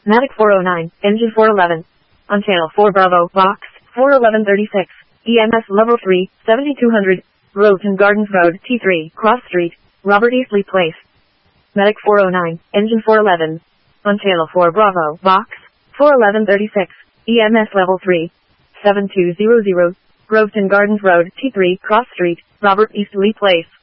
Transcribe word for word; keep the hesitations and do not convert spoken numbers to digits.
Matic four oh nine, engine four eleven. On channel four Bravo, box, four eleven thirty-six. E M S level three, seventy-two hundred. Roseton Gardens Road, T three, Cross Street, Robert Eastley Place. Medic four oh nine, engine four eleven. On channel four Bravo, box, four eleven thirty-six. E M S level three, seven two zero zero. Roseton Gardens Road, T three, Cross Street, Robert Eastley Place.